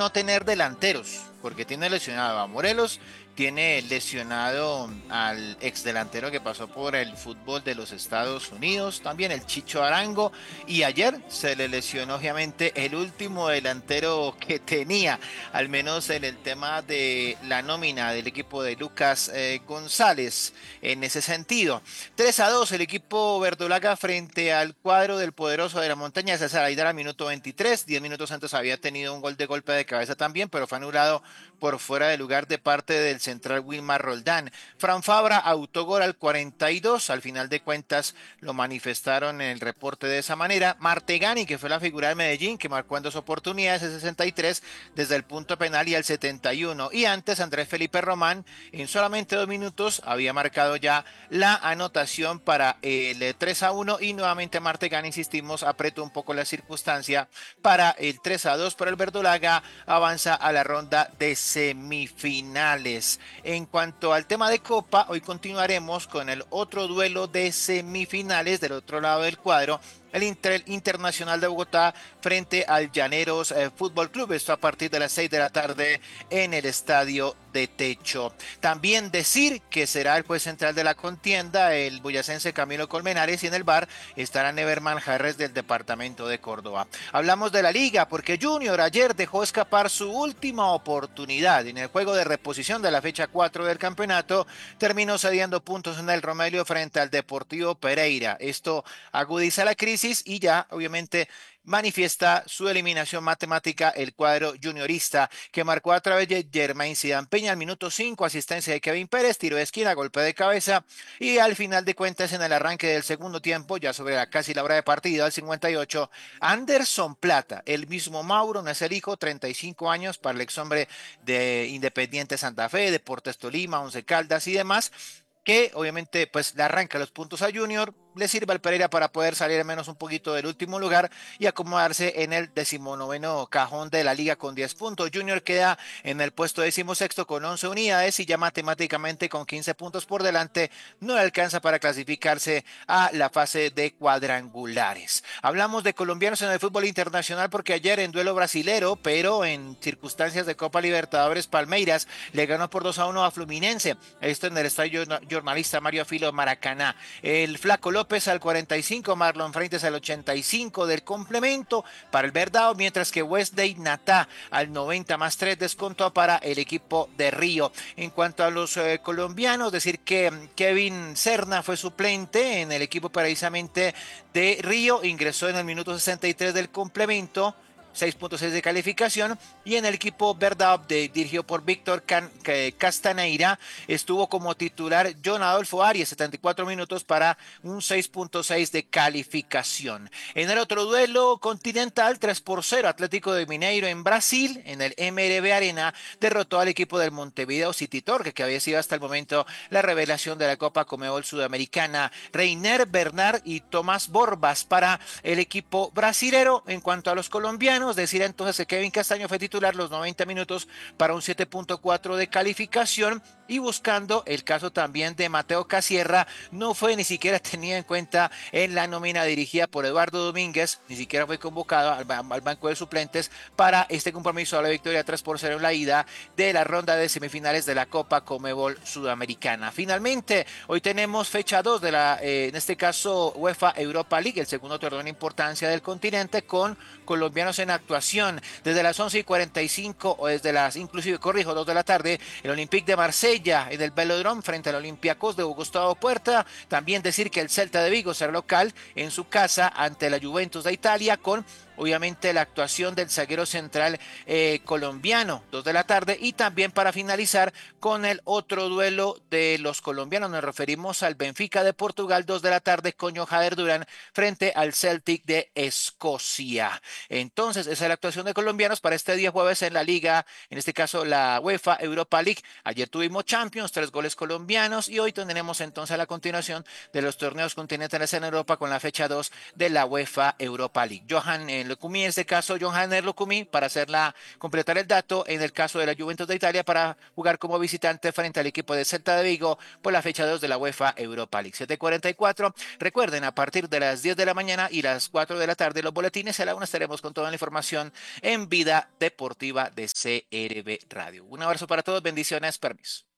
no tener delanteros, porque tiene lesionado a Morelos, tiene lesionado al exdelantero que pasó por el fútbol de los Estados Unidos, también el Chicho Arango, y ayer se le lesionó obviamente el último delantero que tenía, al menos en el tema de la nómina del equipo de Lucas González, en ese sentido. 3-2 el equipo verdolaga frente al cuadro del poderoso de la montaña, César Aidar al minuto 23, 10 minutos antes había tenido un gol de golpe de cabeza también, pero fue anulado por fuera de lugar de parte del central Wilmar Roldán. Fran Fabra, autogol al 42, al final de cuentas lo manifestaron en el reporte de esa manera. Martegani, que fue la figura de Medellín, que marcó en dos oportunidades, el 63 desde el punto penal y el 71. Y antes Andrés Felipe Román, en solamente 2 minutos, había marcado ya la anotación para el 3-1 y nuevamente Martegani, insistimos, apretó un poco la circunstancia para el 3-2, pero el verdolaga avanza a la ronda de semifinales. En cuanto al tema de Copa, hoy continuaremos con el otro duelo de semifinales del otro lado del cuadro, el Internacional de Bogotá frente al Llaneros Fútbol Club. Esto a partir de las 6 de la tarde en el Estadio de Techo. También decir que será el juez central de la contienda el boyacense Camilo Colmenares, y en el bar estará Neverman Jarres del departamento de Córdoba. Hablamos de la liga porque Junior ayer dejó escapar su última oportunidad en el juego de reposición de la fecha 4 del campeonato. Terminó cediendo puntos en el Romelio frente al Deportivo Pereira. Esto agudiza la crisis y ya obviamente manifiesta su eliminación matemática el cuadro juniorista, que marcó a través de Germain Zidane Peña al minuto 5, asistencia de Kevin Pérez, tiro de esquina, golpe de cabeza, y al final de cuentas en el arranque del segundo tiempo, ya sobre casi la hora de partido, al 58, Anderson Plata, el mismo Mauro, no es el hijo, 35 años para el ex hombre de Independiente Santa Fe, Deportes Tolima, Once Caldas y demás, que obviamente pues le arranca los puntos a Junior, le sirve al Pereira para poder salir al menos un poquito del último lugar y acomodarse en el 19º cajón de la liga con 10 puntos. Junior queda en el puesto 16º con 11 unidades y ya matemáticamente con 15 puntos por delante no le alcanza para clasificarse a la fase de cuadrangulares. Hablamos de colombianos en el fútbol internacional porque ayer en duelo brasilero, pero en circunstancias de Copa Libertadores, Palmeiras le ganó por 2-1 a Fluminense. Esto en el estadio Jornalista Mario Filo Maracaná. El Flaco López al 45, Marlon Frentes al 85 del complemento para el Verdao, mientras que Wesley Natá al 90+3 descontó para el equipo de Río. En cuanto a los colombianos, decir que Kevin Serna fue suplente en el equipo precisamente de Río, ingresó en el minuto 63 del complemento, 6.6 de calificación, y en el equipo Verdad dirigido por Víctor Castaneira estuvo como titular John Adolfo Arias, 74 minutos para un 6.6 de calificación. En el otro duelo continental, 3-0, Atlético de Mineiro en Brasil, en el MRV Arena, derrotó al equipo del Montevideo City Torque, que había sido hasta el momento la revelación de la Copa Conmebol Sudamericana. Reiner Bernard y Tomás Borbas para el equipo brasilero. En cuanto a los colombianos, decir entonces que Kevin Castaño fue titular los 90 minutos para un 7.4 de calificación, y buscando el caso también de Mateo Casierra, no fue ni siquiera tenido en cuenta en la nómina dirigida por Eduardo Domínguez, ni siquiera fue convocado al banco de suplentes para este compromiso a la victoria 3-0 en la ida de la ronda de semifinales de la Copa Conmebol Sudamericana. Finalmente, hoy tenemos fecha 2 de la, en este caso, UEFA Europa League, el segundo torneo en importancia del continente, con colombianos en actuación. Desde las 11:45 o desde las, inclusive, corrijo, 2 de la tarde, el Olympique de Marsella en el Velodrome frente al Olympiacos de Gustavo Puerta. También decir que el Celta de Vigo será local en su casa ante la Juventus de Italia, con obviamente la actuación del zaguero central colombiano, 2 de la tarde, y también para finalizar con el otro duelo de los colombianos, nos referimos al Benfica de Portugal, 2 de la tarde, con Johader Durán frente al Celtic de Escocia. Entonces, esa es la actuación de colombianos para este día jueves en la liga, en este caso la UEFA Europa League. Ayer tuvimos Champions, 3 goles colombianos, y hoy tendremos entonces la continuación de los torneos continentales en Europa con la fecha 2 de la UEFA Europa League. Johan, Lukumi, en este caso John Hanner Lukumi, para completar el dato, en el caso de la Juventus de Italia, para jugar como visitante frente al equipo de Celta de Vigo por la fecha 2 de la UEFA Europa League. 7:44. Recuerden, a partir de las 10 de la mañana y las 4 de la tarde, los boletines. A la 1 estaremos con toda la información en Vida Deportiva de CRB Radio. Un abrazo para todos, bendiciones, permiso.